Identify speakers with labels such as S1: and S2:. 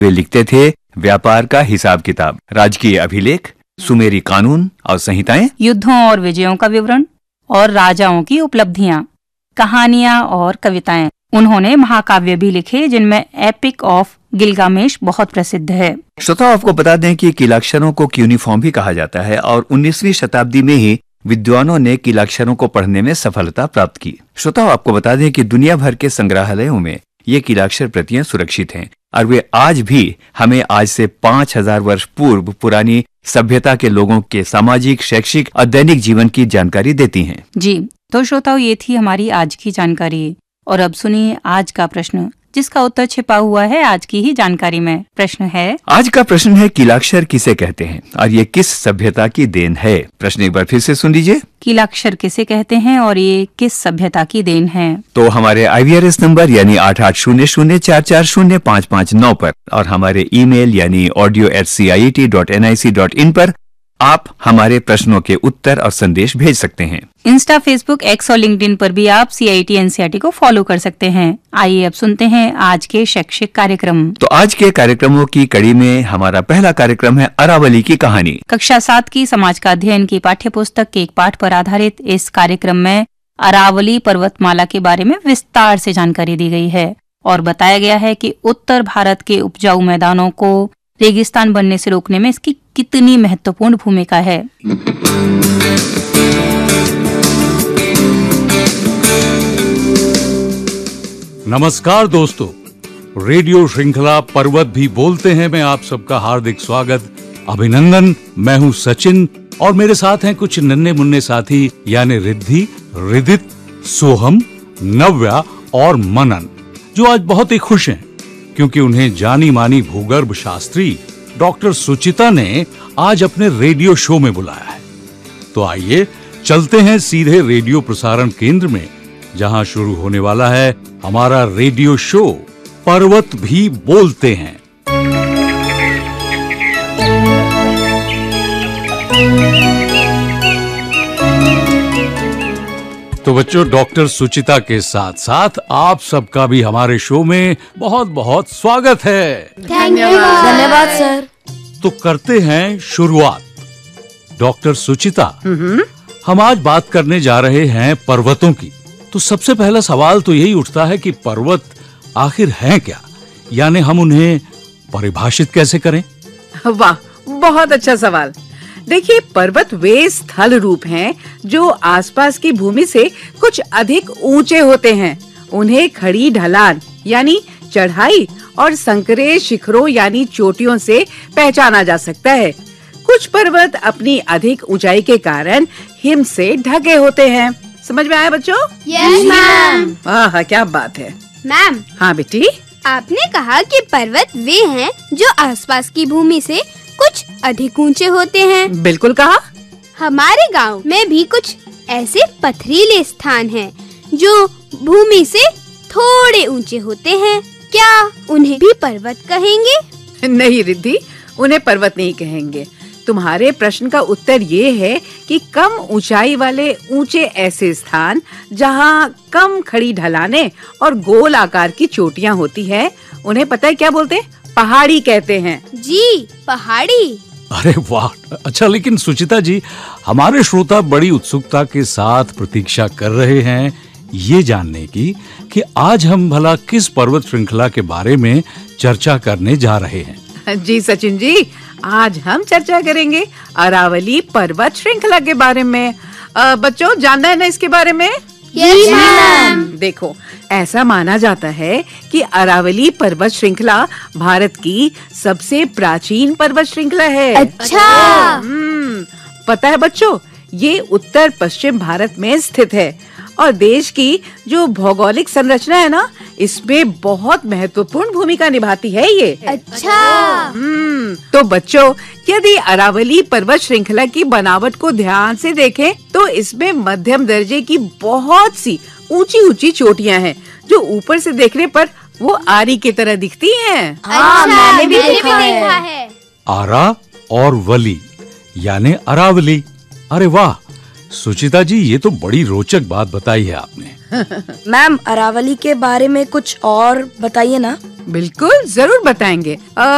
S1: वे लिखते थे व्यापार का हिसाब किताब, राजकीय अभिलेख, सुमेरी कानून और संहिताएं,
S2: युद्धों और विजयों का विवरण और राजाओं की उपलब्धियां, कहानियां और कविताएं। उन्होंने महाकाव्य भी लिखे जिनमें एपिक ऑफ गिलगामेश बहुत प्रसिद्ध है।
S1: श्रोताओ, आपको बता दें कि कीलाक्षरों को क्यूनिफॉर्म भी कहा जाता है और 19वीं शताब्दी में ही विद्वानों ने कीलाक्षरों को पढ़ने में सफलता प्राप्त की। श्रोताओ, आपको बता दें कि दुनिया भर के संग्रहालयों में ये कीलाक्षर प्रतियां सुरक्षित हैं और वे आज भी हमें आज से 5000 वर्ष पूर्व पुरानी सभ्यता के लोगों के सामाजिक, शैक्षिक और दैनिक जीवन की जानकारी देती हैं।
S2: जी तो श्रोताओ, ये थी हमारी आज की जानकारी। और अब सुनिए आज का प्रश्न, जिसका उत्तर छिपा हुआ है आज की ही जानकारी में। प्रश्न है,
S1: आज का प्रश्न है कीलाक्षर किसे कहते हैं और ये किस सभ्यता की देन है? प्रश्न एक बार फिर से सुन लीजिए।
S2: कीलाक्षर किसे कहते हैं और ये किस सभ्यता की देन है?
S1: तो हमारे IVRS नंबर यानी 8800440559 पर और हमारे ईमेल यानी audio@ciet.nic.in पर आप हमारे प्रश्नों के उत्तर और संदेश भेज सकते हैं।
S2: इंस्टा, फेसबुक, एक्स और लिंक्डइन पर भी आप CIET NCERT को फॉलो कर सकते हैं। आइए अब सुनते हैं आज के शैक्षिक कार्यक्रम।
S1: तो आज के कार्यक्रमों की कड़ी में हमारा पहला कार्यक्रम है अरावली की कहानी।
S2: कक्षा 7 की समाज का अध्ययन की पाठ्य पुस्तक के एक पाठ पर आधारित इस कार्यक्रम में अरावली पर्वतमाला के बारे में विस्तार से जानकारी दी गई है और बताया गया है कि उत्तर भारत के उपजाऊ मैदानों को रेगिस्तान बनने से रोकने में इसकी कितनी महत्वपूर्ण भूमिका है।
S3: नमस्कार दोस्तों, रेडियो श्रृंखला पर्वत भी बोलते हैं में आप सबका हार्दिक स्वागत, अभिनंदन। मैं हूं सचिन और मेरे साथ हैं कुछ नन्हे मुन्ने साथी यानी रिद्धि, रिदित, सोहम, नव्या और मनन, जो आज बहुत ही खुश हैं क्योंकि उन्हें जानी मानी भूगर्भ शास्त्री डॉक्टर सुचिता ने आज अपने रेडियो शो में बुलाया है। तो आइए चलते हैं सीधे रेडियो प्रसारण केंद्र में, जहां शुरू होने वाला है हमारा रेडियो शो पर्वत भी बोलते हैं। तो बच्चों, डॉक्टर सुचिता के साथ साथ आप सबका भी हमारे शो में बहुत बहुत स्वागत है।
S4: धन्यवाद सर।
S3: तो करते हैं शुरुआत। डॉक्टर सुचिता, हम आज बात करने जा रहे हैं पर्वतों की। तो सबसे पहला सवाल तो यही उठता है कि पर्वत आखिर हैं क्या, यानी हम उन्हें परिभाषित कैसे करें?
S4: वाह, बहुत अच्छा सवाल। देखिए, पर्वत वे स्थल रूप हैं जो आसपास की भूमि से कुछ अधिक ऊंचे होते हैं। उन्हें खड़ी ढलान यानी चढ़ाई और संकरे शिखरों यानी चोटियों से पहचाना जा सकता है। कुछ पर्वत अपनी अधिक ऊंचाई के कारण हिम से ढके होते हैं। समझ में आया बच्चों?
S5: Yes ma'am.
S4: वाह, क्या बात है।
S5: मैम,
S4: हाँ बेटी,
S5: आपने कहा कि पर्वत वे हैं जो आसपास की भूमि से कुछ अधिक ऊंचे होते हैं।
S4: बिल्कुल कहा।
S5: हमारे गांव में भी कुछ ऐसे पथरीले स्थान हैं जो भूमि से थोड़े ऊंचे होते हैं। क्या उन्हें भी पर्वत कहेंगे?
S4: नहीं रिद्धि, उन्हें पर्वत नहीं कहेंगे। तुम्हारे प्रश्न का उत्तर ये है कि कम ऊंचाई वाले ऊंचे ऐसे स्थान जहाँ कम खड़ी ढलाने और गोल आकार की चोटियाँ होती है, उन्हें पता है क्या बोलते हैं? पहाड़ी कहते हैं।
S5: जी, पहाड़ी।
S3: अरे वाह, अच्छा। लेकिन सुचिता जी, हमारे श्रोता बड़ी उत्सुकता के साथ प्रतीक्षा कर रहे हैं ये जानने की कि आज हम भला किस पर्वत श्रृंखला के बारे में चर्चा करने जा रहे हैं।
S4: जी सचिन जी, आज हम चर्चा करेंगे अरावली पर्वत श्रृंखला के बारे में। बच्चों, जानना है ना इसके बारे में?
S5: Yes ma'am.
S4: देखो, ऐसा माना जाता है कि अरावली पर्वत श्रृंखला भारत की सबसे प्राचीन पर्वत श्रृंखला है।
S5: अच्छा।
S4: पता है बच्चों, ये उत्तर पश्चिम भारत में स्थित है और देश की जो भौगोलिक संरचना है ना, इसमें बहुत महत्वपूर्ण भूमिका निभाती है ये।
S5: अच्छा।
S4: तो बच्चों, यदि अरावली पर्वत श्रृंखला की बनावट को ध्यान से देखें तो इसमें मध्यम दर्जे की बहुत सी ऊंची ऊंची चोटियां हैं जो ऊपर से देखने पर वो आरी की तरह दिखती हैं।
S5: अच्छा, मैंने भी देखा है।
S3: आरा और वली यानी अरावली। अरे वाह सुचिता जी, ये तो बड़ी रोचक बात बताई है आपने।
S6: मैम, अरावली के बारे में कुछ और बताइए ना।
S4: बिल्कुल, जरूर बताएंगे।